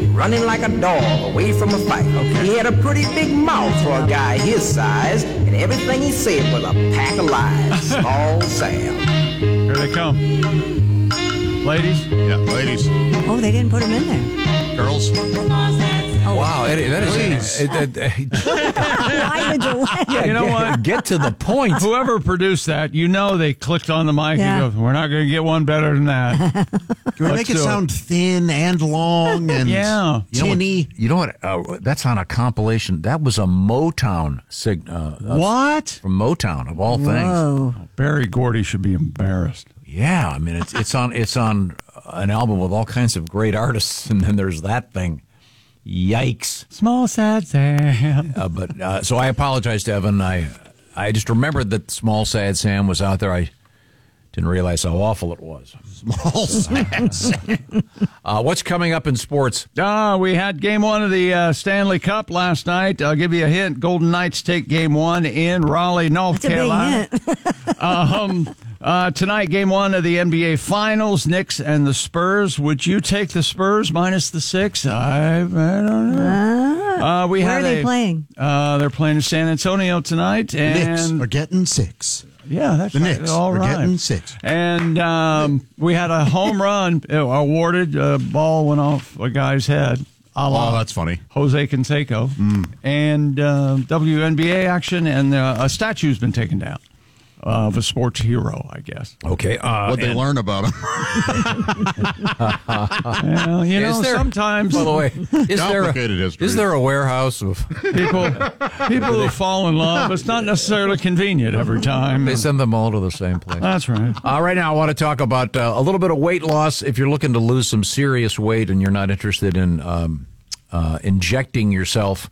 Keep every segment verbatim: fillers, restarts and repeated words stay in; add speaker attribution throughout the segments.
Speaker 1: running like a dog away from a fight. Okay. He had a pretty big mouth for a guy his size, and everything he said was a pack of lies. Small Sam.
Speaker 2: Here they come. Ladies?
Speaker 3: Yeah, ladies.
Speaker 4: Oh, they didn't put them in there.
Speaker 3: Girls?
Speaker 4: Oh.
Speaker 5: Wow, Eddie, that is... It, it, it,
Speaker 4: Why did you
Speaker 5: yeah,
Speaker 2: You know
Speaker 5: get,
Speaker 2: what?
Speaker 5: Get to the point.
Speaker 2: Whoever produced that, you know they clicked on the mic
Speaker 4: Yeah.
Speaker 2: and go, we're not going to get one better than that.
Speaker 3: Can we make it
Speaker 2: do it.
Speaker 3: sound thin and long and
Speaker 2: Yeah.
Speaker 3: tinny?
Speaker 5: You know what? Uh, that's on a compilation. That was a Motown sig- uh, uh,
Speaker 2: What?
Speaker 5: from Motown of all things.
Speaker 4: Whoa.
Speaker 2: Barry Gordy should be embarrassed.
Speaker 5: Yeah, I mean it's it's on it's on an album with all kinds of great artists, and then there's that thing. Yikes!
Speaker 2: Small sad Sam.
Speaker 5: Uh, but uh, so I apologize to Evan. I I just remembered that Small Sad Sam was out there. I didn't realize how awful it was.
Speaker 3: Small sad.
Speaker 5: Uh, what's coming up in sports?
Speaker 2: Ah, we had game one of the uh, Stanley Cup last night. I'll give you a hint. Golden Knights take game one in Raleigh, North
Speaker 4: That's
Speaker 2: Carolina.
Speaker 4: a big hint.
Speaker 2: um, uh, tonight, game one of the N B A Finals, Knicks and the Spurs. Would you take the Spurs minus the six? I, I don't know. Uh, we
Speaker 4: Where
Speaker 2: had
Speaker 4: are they
Speaker 2: a,
Speaker 4: playing?
Speaker 2: Uh, they're playing in San Antonio tonight. And
Speaker 3: Knicks are getting six.
Speaker 2: yeah, that's
Speaker 3: The
Speaker 2: right.
Speaker 3: Knicks
Speaker 2: All
Speaker 3: are
Speaker 2: right.
Speaker 3: getting six.
Speaker 2: And um, we had a home run awarded. A ball went off a guy's head. A la
Speaker 3: Oh, that's funny.
Speaker 2: Jose Canseco.
Speaker 3: Mm.
Speaker 2: And uh, W N B A action, and uh, a statue's been taken down uh, of a sports hero, I guess.
Speaker 5: Okay. Uh,
Speaker 3: What they
Speaker 5: and-
Speaker 3: learn about them.
Speaker 2: Well, you
Speaker 5: Is
Speaker 2: know,
Speaker 5: there-
Speaker 2: sometimes
Speaker 5: By the way, is there a,
Speaker 3: Complicated history.
Speaker 5: is there a warehouse of?
Speaker 2: people people who fall in love, it's not necessarily convenient every time.
Speaker 5: They send them all to the same place.
Speaker 2: That's right.
Speaker 5: Uh, right now, I want to talk about uh, a little bit of weight loss. If you're looking to lose some serious weight and you're not interested in um, uh, injecting yourself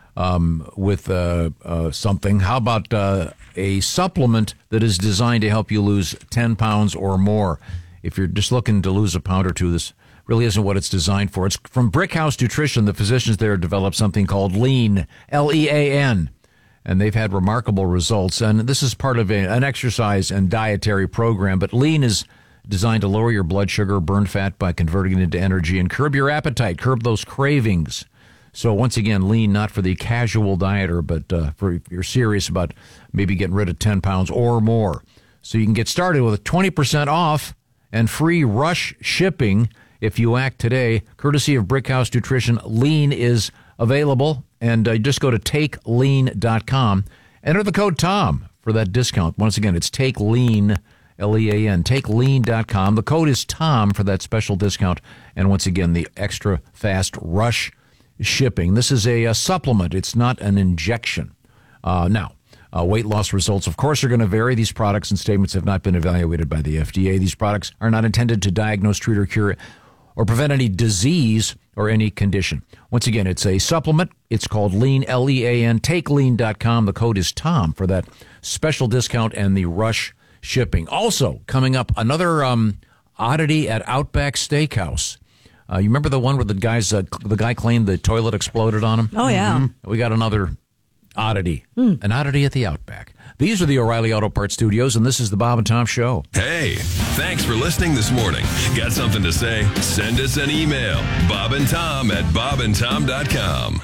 Speaker 5: um, with uh, uh, something, how about uh, a supplement that is designed to help you lose ten pounds or more? If you're just looking to lose a pound or two, this really isn't what it's designed for. It's from Brickhouse Nutrition. The physicians there developed something called Lean, L E A N. And they've had remarkable results. And this is part of a, an exercise and dietary program. But Lean is designed to lower your blood sugar, burn fat by converting it into energy, and curb your appetite, curb those cravings. So once again, Lean, not for the casual dieter, but uh, for if you're serious about maybe getting rid of ten pounds or more. So you can get started with twenty percent off and free rush shipping if you act today. Courtesy of Brickhouse Nutrition, Lean is available. And uh, just go to take lean dot com. Enter the code TOM for that discount. Once again, it's TakeLean, L E A N, take lean dot com. The code is TOM for that special discount. And once again, the extra fast rush shipping. This is a, a supplement. It's not an injection. Uh, now, uh, weight loss results, of course, are going to vary. These products and statements have not been evaluated by the F D A. These products are not intended to diagnose, treat, or cure or prevent any disease or any condition. Once again, it's a supplement. It's called Lean, L E A N, take lean dot com. The code is TOM for that special discount and the rush shipping. Also, coming up, another um, oddity at Outback Steakhouse. Uh, you remember the one where the guys, uh, the guy claimed the toilet exploded on him?
Speaker 4: Oh, yeah.
Speaker 5: Mm-hmm. We got another oddity, mm. an oddity at the Outback. These are the O'Reilly Auto Parts Studios, and this is the Bob and Tom Show.
Speaker 6: Hey, thanks for listening this morning. Got something to say? Send us an email. Bob and Tom at bob and tom dot com.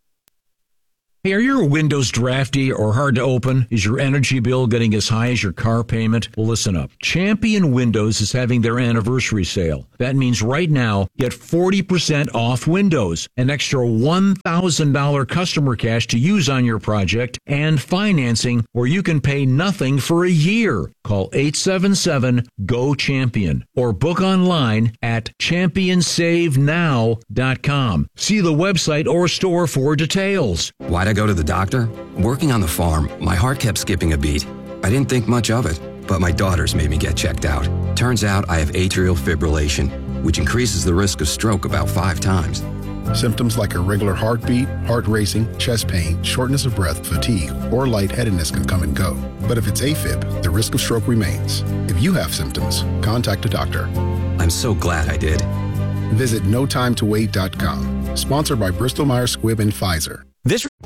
Speaker 5: Hey, are your windows drafty or hard to open? Is your energy bill getting as high as your car payment? Well, listen up. Champion Windows is having their anniversary sale. That means right now, get forty percent off windows, an extra one thousand dollars customer cash to use on your project, and financing where you can pay nothing for a year. Call eight seven seven, G O, CHAMPION or book online at champion save now dot com. See the website or store for details.
Speaker 7: Why'd I go to the doctor? Working on the farm, my heart kept skipping a beat. I didn't think much of it, but my daughters made me get checked out. Turns out I have atrial fibrillation, which increases the risk of stroke about five times.
Speaker 8: Symptoms like irregular heartbeat, heart racing, chest pain, shortness of breath, fatigue, or lightheadedness can come and go. But if it's AFib, the risk of stroke remains. If you have symptoms, contact a doctor.
Speaker 7: I'm so glad I did.
Speaker 8: Visit no time to wait dot com. Sponsored by Bristol Myers Squibb and Pfizer.
Speaker 9: This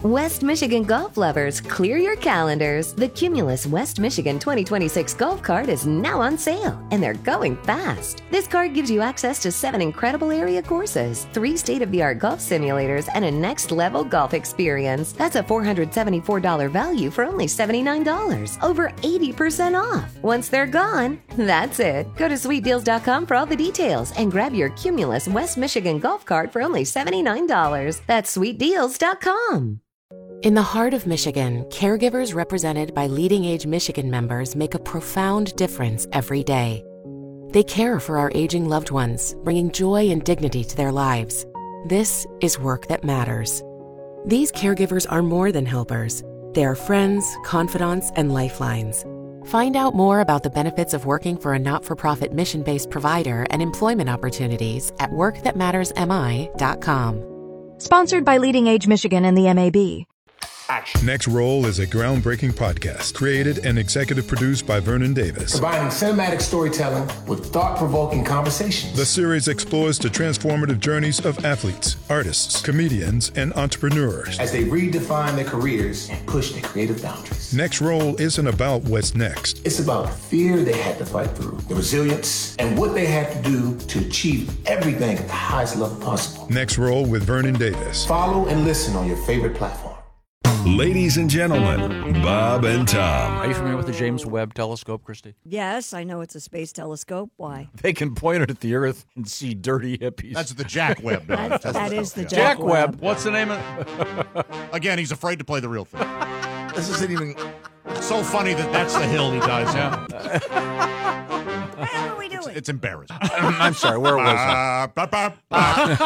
Speaker 9: West Michigan golf lovers, clear your calendars. The Cumulus West Michigan twenty twenty-six golf cart is now on sale, and they're going fast. This card gives you access to seven incredible area courses, three state-of-the-art golf simulators, and a next-level golf experience. That's a four hundred seventy-four dollars value for only seventy-nine dollars, over eighty percent off. Once they're gone, that's it. Go to sweet deals dot com for all the details and grab your Cumulus West Michigan golf cart for only seventy-nine dollars. That's sweet deals dot com.
Speaker 10: In the heart of Michigan, caregivers represented by Leading Age Michigan members make a profound difference every day. They care for our aging loved ones, bringing joy and dignity to their lives. This is work that matters. These caregivers are more than helpers. They are friends, confidants, and lifelines. Find out more about the benefits of working for a not-for-profit mission-based provider and employment opportunities at work that matters m i dot com.
Speaker 11: Sponsored by Leading Age Michigan and the M A B.
Speaker 12: Next Roll is a groundbreaking podcast created and executive produced by Vernon Davis.
Speaker 13: Combining cinematic storytelling with thought-provoking conversations.
Speaker 12: The series explores the transformative journeys of athletes, artists, comedians, and entrepreneurs
Speaker 13: as they redefine their careers and push their creative boundaries.
Speaker 12: Next Roll isn't about what's next.
Speaker 13: It's about the fear they had to fight through, the resilience, and what they had to do to achieve everything at the highest level possible.
Speaker 12: Next Roll with Vernon Davis.
Speaker 13: Follow and listen on your favorite platform.
Speaker 6: Ladies and gentlemen, Bob and Tom.
Speaker 5: Are you familiar with the James Webb Telescope, Christy?
Speaker 4: Yes, I know it's a space telescope. Why?
Speaker 5: They can point it at the Earth and see dirty hippies.
Speaker 3: That's the Jack Webb.
Speaker 4: That, that is the
Speaker 3: yeah.
Speaker 4: Jack,
Speaker 5: Jack Webb.
Speaker 4: Webb.
Speaker 2: What's the name of
Speaker 3: Again, he's afraid to play the real thing.
Speaker 14: This isn't even
Speaker 3: It's so funny that that's the hill he dies on.
Speaker 4: What are we doing?
Speaker 3: It's, it's embarrassing.
Speaker 5: I'm sorry, where was I?
Speaker 3: Ba, ba, ba.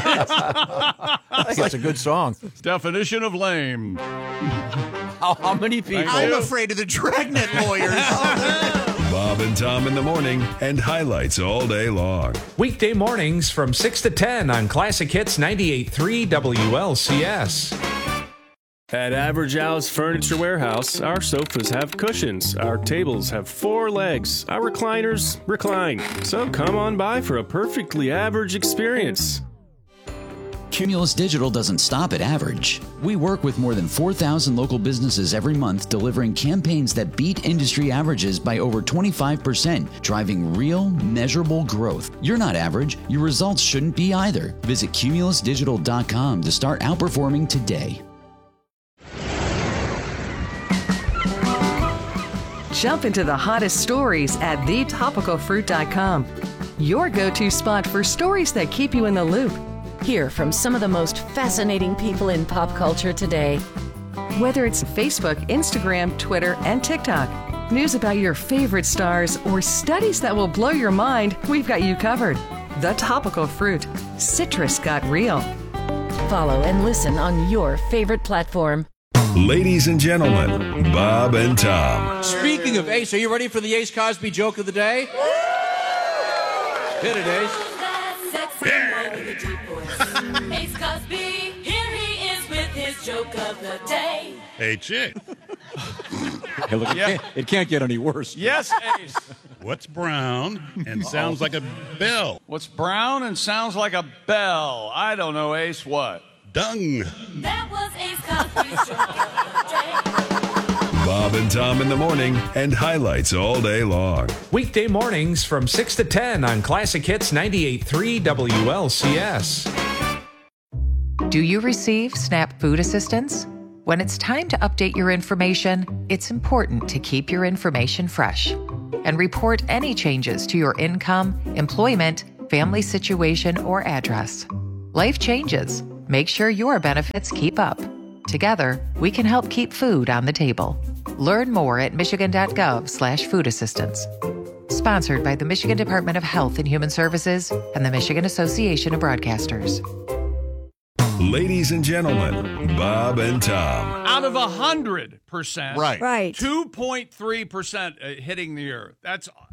Speaker 5: I think it's a good song.
Speaker 2: Definition of lame.
Speaker 5: How, how many people?
Speaker 3: I'm afraid of the Dragnet lawyers.
Speaker 6: Bob and Tom in the morning and highlights all day long.
Speaker 15: Weekday mornings from six to ten on Classic Hits ninety-eight point three W L C S.
Speaker 16: At Average House Furniture Warehouse, our sofas have cushions, our tables have four legs, our recliners recline. So come on by for a perfectly average experience.
Speaker 17: Cumulus Digital doesn't stop at average. We work with more than four thousand local businesses every month, delivering campaigns that beat industry averages by over twenty-five percent, driving real, measurable growth. You're not average. Your results shouldn't be either. Visit cumulus digital dot com to start outperforming today.
Speaker 18: Jump into the hottest stories at the topical fruit dot com. Your go-to spot for stories that keep you in the loop.
Speaker 19: Hear from some of the most fascinating people in pop culture today.
Speaker 18: Whether it's Facebook, Instagram, Twitter, and TikTok, news about your favorite stars, or studies that will blow your mind, we've got you covered. The Topical Fruit. Citrus got real.
Speaker 19: Follow and listen on your favorite platform.
Speaker 6: Ladies and gentlemen, Bob and Tom.
Speaker 5: Speaking of Ace, are you ready for the Ace Cosby joke of the day? Hit it, Ace.
Speaker 20: Ace Cosby, here he is with his joke of the day.
Speaker 21: Hey, chick.
Speaker 5: Hey, look, it,
Speaker 21: Yeah.
Speaker 5: can't, it can't get any worse.
Speaker 2: Yes, Ace.
Speaker 21: What's brown and sounds like a bell?
Speaker 2: What's brown and sounds like a bell? I don't know, Ace. What?
Speaker 21: Dung.
Speaker 20: That was Ace Cosby's joke of the day.
Speaker 6: Bob and Tom in the morning and highlights all day long.
Speaker 15: Weekday mornings from six to ten on Classic Hits ninety-eight point three W L C S.
Speaker 22: Do you receive SNAP food assistance? When it's time to update your information, it's important to keep your information fresh and report any changes to your income, employment, family situation, or address. Life changes. Make sure your benefits keep up. Together, we can help keep food on the table. Learn more at michigan.gov slash food assistance. Sponsored by the Michigan Department of Health and Human Services and the Michigan Association of Broadcasters.
Speaker 6: Ladies and gentlemen, Bob and Tom.
Speaker 2: Out of one hundred percent,
Speaker 3: Right.
Speaker 4: Right.
Speaker 2: two point three percent hitting the earth. That's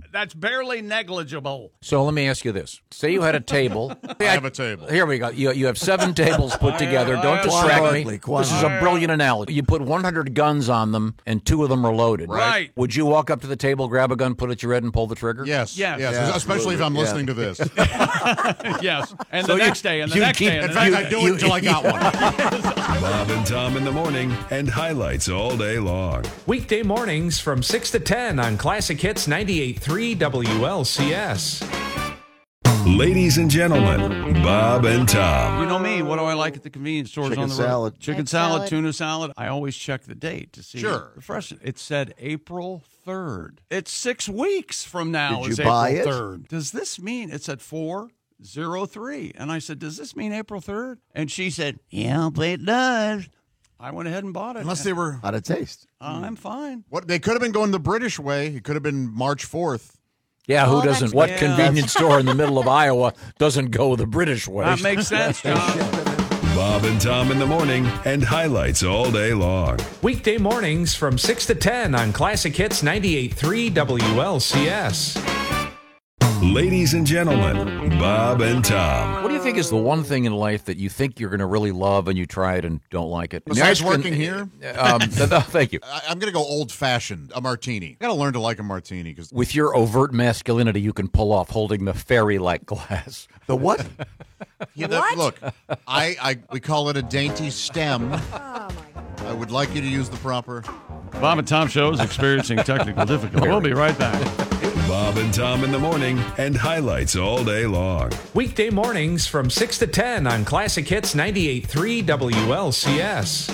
Speaker 2: That's barely negligible.
Speaker 5: So let me ask you this. Say you had a table.
Speaker 3: I have a table.
Speaker 5: Here we go. You, you have seven tables put together. Don't distract me. This is a brilliant analogy. You put one hundred guns on them, and two of them are loaded.
Speaker 2: Right.
Speaker 5: Would you walk up to the table, grab a gun, put it at your head, and pull the trigger?
Speaker 3: Yes.
Speaker 2: Yes.
Speaker 3: Yes.
Speaker 2: Yeah,
Speaker 3: Especially if I'm
Speaker 5: yeah.
Speaker 3: listening to this.
Speaker 2: Yes. And
Speaker 5: So
Speaker 2: the
Speaker 5: you-
Speaker 2: next day, and the
Speaker 5: you
Speaker 2: next
Speaker 5: keep-
Speaker 2: day. And
Speaker 3: In
Speaker 2: the
Speaker 3: fact,
Speaker 2: next
Speaker 3: I
Speaker 2: day.
Speaker 3: do it until I got one.
Speaker 6: Bob and Tom in the morning and highlights all day long.
Speaker 15: Weekday mornings from six to ten on Classic Hits ninety-eight point three W L C S.
Speaker 6: Ladies and gentlemen, Bob and Tom.
Speaker 2: You know me. What do I like at the convenience stores
Speaker 1: Chicken
Speaker 2: on the road?
Speaker 1: salad.
Speaker 2: Chicken
Speaker 1: Egg
Speaker 2: salad,
Speaker 1: salad.
Speaker 2: tuna salad. I always check the date to see
Speaker 3: Sure.
Speaker 2: the freshness. It said April third. It's six weeks from now.
Speaker 1: Did
Speaker 2: It's
Speaker 1: you buy
Speaker 2: April
Speaker 1: it?
Speaker 2: third. Does this mean it said four zero three? And I said, does this mean April third? And she said, yeah, but it does. I went ahead and bought it.
Speaker 3: Unless they were.
Speaker 1: How'd it taste?
Speaker 2: Uh, I'm fine.
Speaker 3: What they could have been going the British way. It could have been March fourth.
Speaker 5: Yeah, who
Speaker 2: Oh, that's-
Speaker 5: doesn't? What
Speaker 2: yeah.
Speaker 5: convenience store in the middle of Iowa doesn't go the British way?
Speaker 2: That makes sense, John.
Speaker 6: Bob and Tom in the morning and highlights all day long.
Speaker 15: Weekday mornings from six to ten on Classic Hits ninety-eight point three W L C S.
Speaker 6: Ladies and gentlemen, Bob and Tom.
Speaker 5: What do you think is the one thing in life that you think you're going to really love and you try it and don't like it?
Speaker 3: Besides
Speaker 5: I mean, I-
Speaker 3: working here?
Speaker 5: Um, no, thank you.
Speaker 3: I, I'm going to go old fashioned, a martini. I got to learn to like a martini because
Speaker 5: With your overt masculinity, you can pull off holding the fairy-like glass.
Speaker 1: The what?
Speaker 3: Yeah, that- look, I, I we call it a dainty stem. I would like you to use the proper.
Speaker 2: Bob and Tom Show is experiencing technical difficulty. We'll be right back.
Speaker 6: Bob and Tom in the morning and highlights all day long.
Speaker 15: Weekday mornings from six to ten on Classic Hits ninety-eight point three W L C S.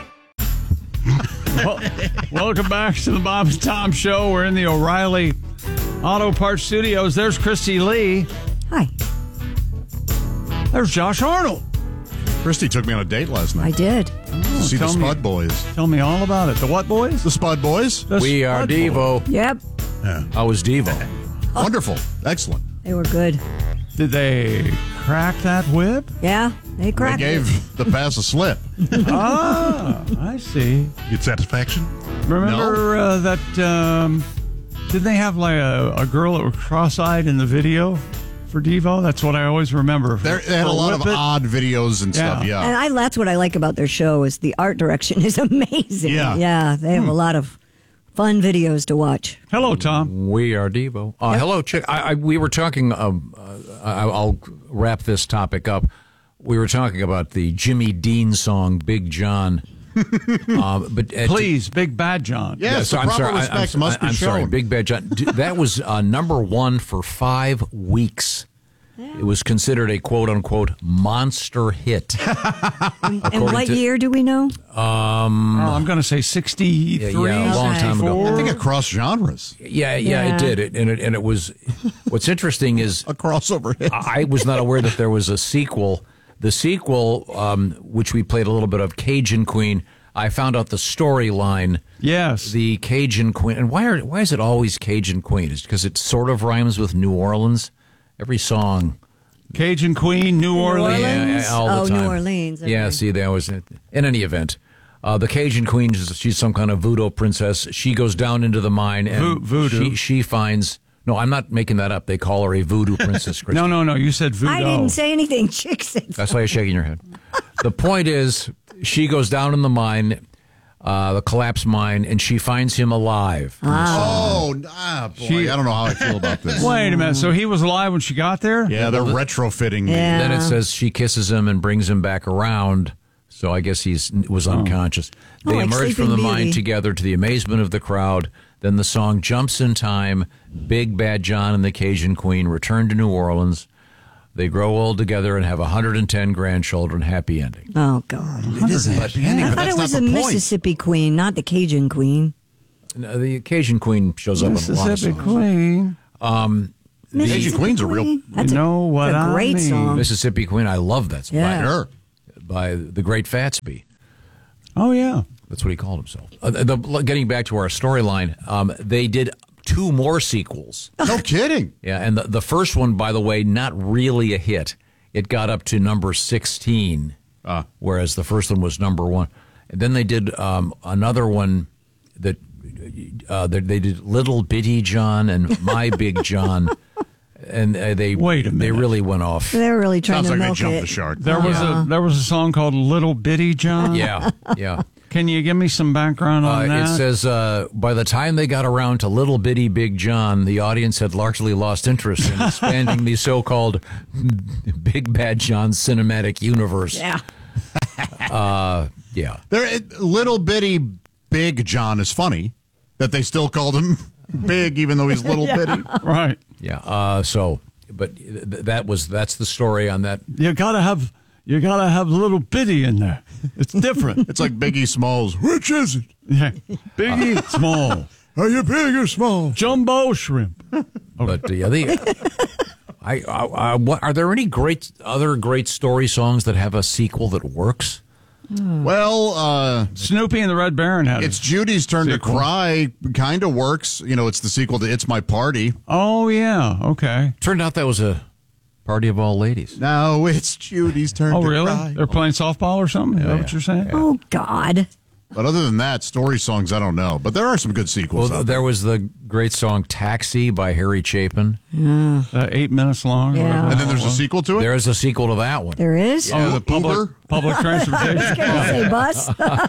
Speaker 2: Well, welcome back to the Bob and Tom Show. We're in the O'Reilly Auto Parts Studios. There's Christy Lee.
Speaker 4: Hi.
Speaker 2: There's Josh Arnold.
Speaker 3: Christy took me on a date last night.
Speaker 4: I did.
Speaker 3: To see the
Speaker 2: tell me-
Speaker 3: Spud Boys.
Speaker 2: Tell me all about it. The what boys?
Speaker 3: The Spud Boys?
Speaker 2: The
Speaker 5: We are
Speaker 2: Spud
Speaker 5: Devo.
Speaker 4: Yep.
Speaker 3: Yeah.
Speaker 5: I was Devo.
Speaker 3: Wonderful. Excellent.
Speaker 4: They were good.
Speaker 2: Did they crack that whip?
Speaker 4: Yeah, they
Speaker 3: They
Speaker 4: cracked it.
Speaker 3: gave the pass a slip.
Speaker 2: Ah, I see.
Speaker 12: Get satisfaction?
Speaker 2: Remember uh, that? Um, did they have like a, a girl that was cross-eyed in the video for Devo? That's what I always remember.
Speaker 3: They're, they had a
Speaker 2: For
Speaker 3: lot of
Speaker 2: Whip It.
Speaker 3: odd videos and stuff.
Speaker 2: Yeah.
Speaker 3: Yeah.
Speaker 4: And I, that's what I like about their show is the art direction is amazing.
Speaker 3: Yeah.
Speaker 4: Yeah, they have a lot of fun videos to watch.
Speaker 2: Hello, Tom.
Speaker 5: We are Devo. Uh, Hello, Chick. I, I, we were talking. Um, uh, I, I'll wrap this topic up. We were talking about the Jimmy Dean song "Big John." uh, but uh,
Speaker 2: Please, Big Bad John.
Speaker 3: Yes,
Speaker 5: so
Speaker 3: the
Speaker 5: I'm
Speaker 3: proper
Speaker 5: sorry. I-
Speaker 3: respects
Speaker 5: I'm,
Speaker 3: must be
Speaker 5: I'm sorry,
Speaker 3: shown.
Speaker 5: Big Bad John. D- That was uh, number one for five weeks. It was considered a quote unquote monster hit.
Speaker 4: And
Speaker 5: According
Speaker 4: what
Speaker 5: to-
Speaker 4: year do we know?
Speaker 5: Um,
Speaker 2: Oh, I'm going to say sixty-three.
Speaker 5: Yeah, yeah, a long time ago.
Speaker 3: I think across genres.
Speaker 5: Yeah, yeah,
Speaker 4: Yeah.
Speaker 5: it did. It, and it and it was. What's interesting is
Speaker 3: A crossover hit.
Speaker 5: I was not aware that there was a sequel. The sequel, um, which we played a little bit of, Cajun Queen. I found out the storyline.
Speaker 2: Yes.
Speaker 5: The Cajun Queen. And why are why is it always Cajun Queen? Is it because it sort of rhymes with New Orleans? Every song.
Speaker 2: Cajun Queen, New Orleans.
Speaker 5: Yeah, yeah, all the
Speaker 4: Oh, New
Speaker 5: time.
Speaker 4: Orleans,
Speaker 5: Yeah,
Speaker 4: okay.
Speaker 5: see, that was it. In any event, uh, the Cajun Queen, is- she's some kind of voodoo princess. She goes down into the mine and
Speaker 2: Vo- voodoo.
Speaker 5: She, she finds. No, I'm not making that up. They call her a voodoo princess. Christy.
Speaker 2: No, no, no. You said voodoo.
Speaker 4: I didn't say anything. Chick said
Speaker 5: That's why you're shaking your head. The point is, she goes down in the mine, uh, the collapsed mine, and she finds him alive.
Speaker 3: Oh, ah, boy.
Speaker 2: She-
Speaker 3: I don't know how I feel about this.
Speaker 2: Wait a minute. So he was alive when she got there?
Speaker 3: Yeah, they're retrofitting me.
Speaker 4: Yeah.
Speaker 5: Then it says she kisses him and brings him back around. So I guess he's was unconscious. They
Speaker 4: Oh, like
Speaker 5: emerge from
Speaker 4: Sleeping
Speaker 5: the mine
Speaker 4: Beauty.
Speaker 5: together to the amazement of the crowd. Then the song jumps in time. Big Bad John and the Cajun Queen return to New Orleans. They grow old together and have one hundred ten grandchildren. Happy ending.
Speaker 4: Oh, God.
Speaker 3: It is a happy ending,
Speaker 4: I
Speaker 3: but
Speaker 4: thought
Speaker 3: that's
Speaker 4: it was
Speaker 3: not
Speaker 4: the
Speaker 3: the point.
Speaker 4: Mississippi Queen, not the Cajun Queen.
Speaker 5: No, the Cajun Queen shows up in a lot of
Speaker 2: Mississippi
Speaker 5: songs.
Speaker 2: Queen.
Speaker 5: Um, the
Speaker 3: Cajun Queen's a real.
Speaker 2: You
Speaker 4: That's a,
Speaker 2: know what
Speaker 4: a
Speaker 2: I
Speaker 4: great
Speaker 2: mean.
Speaker 4: song.
Speaker 5: Mississippi Queen. I love that song.
Speaker 4: Yeah.
Speaker 3: Sure.
Speaker 5: By, by the Great Fatsby.
Speaker 2: Oh, yeah.
Speaker 5: That's what he called himself. Uh, the, getting back to our storyline, um, they did two more sequels.
Speaker 3: No kidding.
Speaker 5: Yeah, and the, the first one, by the way, not really a hit. It got up to number sixteen,
Speaker 3: Ah.
Speaker 5: whereas the first one was number one. And then they did um, another one that uh, they, they did Little Bitty John and My Big John, and uh, they
Speaker 2: wait a minute.
Speaker 5: They really went off.
Speaker 4: They're really trying
Speaker 3: Sounds
Speaker 4: to
Speaker 3: like
Speaker 4: milk
Speaker 3: they jumped
Speaker 4: it.
Speaker 3: the shark.
Speaker 2: There was
Speaker 4: Uh-huh.
Speaker 2: a there was a song called Little Bitty John.
Speaker 5: Yeah, yeah.
Speaker 2: Can you give me some background on
Speaker 5: Uh,
Speaker 2: that?
Speaker 5: it says, uh, by the time they got around to Little Bitty Big John, the audience had largely lost interest in expanding the so-called Big Bad John cinematic universe.
Speaker 4: Yeah.
Speaker 5: Uh, yeah.
Speaker 3: There, it, little bitty Big John is funny that they still called him big, even though he's little
Speaker 4: Yeah.
Speaker 3: bitty.
Speaker 2: Right.
Speaker 5: Yeah. Uh, so, but th- that was that's the story on that.
Speaker 2: You gotta have you gotta have Little Bitty in there. It's different.
Speaker 3: It's like Biggie Smalls. Which is it?
Speaker 2: Yeah. Biggie, small.
Speaker 3: Are you big or small?
Speaker 2: Jumbo shrimp.
Speaker 5: But uh, yeah, the. I, I, I what are there any great other great story songs that have a sequel that works?
Speaker 3: Well, uh,
Speaker 2: Snoopy and the Red Baron had
Speaker 3: It's
Speaker 2: it.
Speaker 3: Judy's Turn
Speaker 2: Sequel.
Speaker 3: to Cry. Kind of works. You know, it's the sequel to It's My Party.
Speaker 2: Oh yeah. Okay.
Speaker 5: Turned out that was a party of all ladies.
Speaker 3: No, it's Judy's Turn
Speaker 2: Oh
Speaker 3: to
Speaker 2: really?
Speaker 3: Cry.
Speaker 2: They're playing softball or something? Is that
Speaker 5: Yeah,
Speaker 2: what you're saying?
Speaker 4: Oh, God.
Speaker 3: But other than that, story songs, I don't know. But there are some good sequels.
Speaker 5: Well,
Speaker 3: out
Speaker 5: there was the great song "Taxi" by Harry Chapin.
Speaker 4: Yeah.
Speaker 2: Uh, eight minutes long. or
Speaker 4: Yeah.
Speaker 2: whatever
Speaker 3: And then
Speaker 2: that
Speaker 3: there's a
Speaker 2: was.
Speaker 3: sequel to it?
Speaker 5: There is a sequel to that one.
Speaker 4: There is?
Speaker 2: Oh, the public
Speaker 3: Uber?
Speaker 2: public transportation.
Speaker 4: Can I say bus?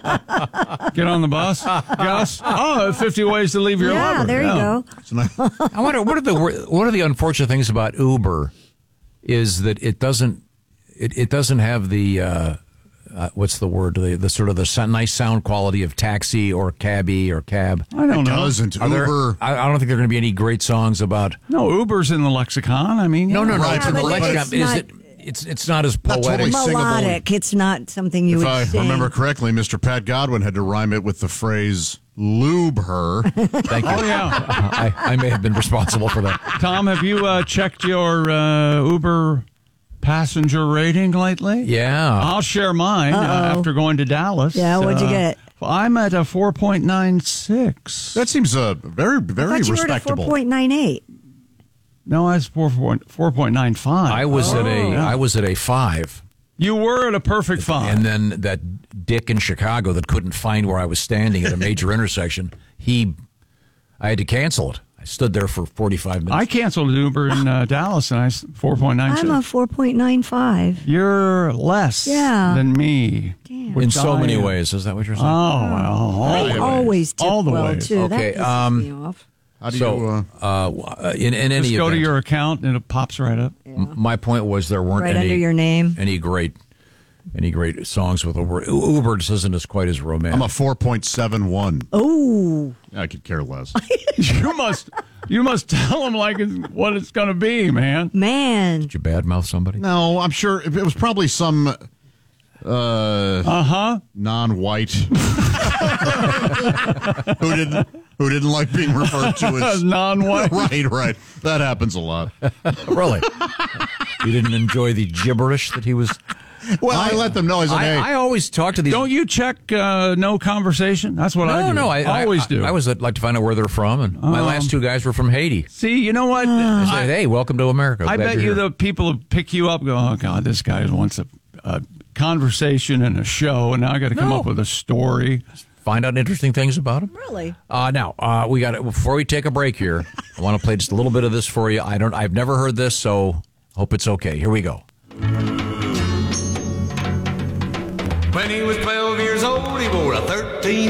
Speaker 2: Get on the bus, Gus. Oh, fifty ways to leave your
Speaker 4: yeah,
Speaker 2: lover.
Speaker 4: there you go.
Speaker 5: I wonder what are the what are the unfortunate things about Uber is that it doesn't it, it doesn't have the uh, uh, what's the word the, the sort of the so- nice sound quality of taxi or cabbie or cab.
Speaker 2: I don't
Speaker 3: It
Speaker 2: know.
Speaker 3: doesn't.
Speaker 5: Are there-
Speaker 3: Uber.
Speaker 5: I, I don't think there are going to be any great songs about.
Speaker 2: No, Uber's in the lexicon. I mean,
Speaker 5: No,
Speaker 2: yeah.
Speaker 5: no, no.
Speaker 3: Right,
Speaker 5: it's in
Speaker 3: but
Speaker 5: the
Speaker 3: it's
Speaker 5: lexicon. Is
Speaker 4: not-
Speaker 5: it? It's it's not as
Speaker 3: Not
Speaker 5: poetic.
Speaker 3: totally singable.
Speaker 4: Melodic. It's not something you
Speaker 3: If
Speaker 4: would
Speaker 3: I
Speaker 4: sing.
Speaker 3: remember correctly, Mister Pat Godwin had to rhyme it with the phrase "lube her."
Speaker 5: Thank you.
Speaker 2: Oh yeah.
Speaker 5: I, I may have been responsible for that.
Speaker 2: Tom, have you uh, checked your uh, Uber passenger rating lately?
Speaker 5: Yeah.
Speaker 2: I'll share mine uh,
Speaker 4: Uh-oh.
Speaker 2: after going to Dallas.
Speaker 4: Yeah, what'd you
Speaker 2: Uh,
Speaker 4: get?
Speaker 2: I'm at a four point nine six.
Speaker 3: That seems uh, very,
Speaker 4: I
Speaker 3: very
Speaker 4: thought you were at
Speaker 3: respectable.
Speaker 4: four point nine eight.
Speaker 2: No, I was four point nine five.
Speaker 5: I was at a
Speaker 2: yeah.
Speaker 5: I was at a five.
Speaker 2: You were at a perfect five.
Speaker 5: And then that dick in Chicago that couldn't find where I was standing at a major intersection, he, I had to cancel it. I stood there for forty-five minutes.
Speaker 2: I canceled an Uber in uh, Dallas, and I four point nine
Speaker 4: I'm a
Speaker 2: six.
Speaker 4: four point nine five.
Speaker 2: You're less
Speaker 4: Yeah.
Speaker 2: than me.
Speaker 4: Damn.
Speaker 5: in so
Speaker 2: I
Speaker 5: many
Speaker 2: am.
Speaker 5: ways. Is that what you're
Speaker 2: Oh,
Speaker 5: saying?
Speaker 2: well, all
Speaker 4: I
Speaker 2: the ways.
Speaker 4: always tip
Speaker 2: all the
Speaker 4: well,
Speaker 2: ways.
Speaker 4: too.
Speaker 5: Okay,
Speaker 4: That pisses
Speaker 5: um,
Speaker 4: me off.
Speaker 3: How do
Speaker 5: so,
Speaker 3: you? Uh,
Speaker 5: uh, in, in any
Speaker 2: Just go to
Speaker 5: event,
Speaker 2: your account, and it pops right up.
Speaker 5: m- my point was there weren't
Speaker 4: Right
Speaker 5: any
Speaker 4: under your name.
Speaker 5: any great any great songs with Uber. U- Uber just isn't as quite as romantic.
Speaker 3: I'm a four point seven one.
Speaker 4: Oh.
Speaker 3: I could care less.
Speaker 2: you must, you must tell them like it's, what it's going to be, man.
Speaker 4: Man.
Speaker 5: Did you badmouth somebody?
Speaker 3: No, I'm sure it was probably some uh,
Speaker 2: Uh huh.
Speaker 3: non-white who didn't who didn't like being referred to as
Speaker 2: Non-white.
Speaker 3: Right, right. That happens a lot.
Speaker 5: Really? You didn't enjoy the gibberish that he was.
Speaker 3: Well, I, let them know. I said,
Speaker 5: I,
Speaker 3: hey,
Speaker 5: I always talk to these.
Speaker 2: Don't you check uh, no conversation? That's what I
Speaker 5: no,
Speaker 2: do.
Speaker 5: no, I
Speaker 2: always
Speaker 5: I,
Speaker 2: do.
Speaker 5: I, I always like to find out where they're from, and my
Speaker 2: Um,
Speaker 5: last two guys were from Haiti.
Speaker 2: See, you know what?
Speaker 5: I
Speaker 2: I,
Speaker 5: said, "Hey, welcome to America."
Speaker 2: I
Speaker 5: Glad
Speaker 2: bet
Speaker 5: you're
Speaker 2: you
Speaker 5: here.
Speaker 2: the people who pick you up go, oh, God, this guy wants a, a conversation and a show, and now I got to come
Speaker 5: No.
Speaker 2: up with a story.
Speaker 5: Find out interesting things about him.
Speaker 4: Really?
Speaker 5: Uh, now, uh, we got before we take a break here. I want to play just a little bit of this for you. I don't. I've never heard this, so hope it's okay. Here we go.
Speaker 1: When he was twelve years old, he wore a thirteen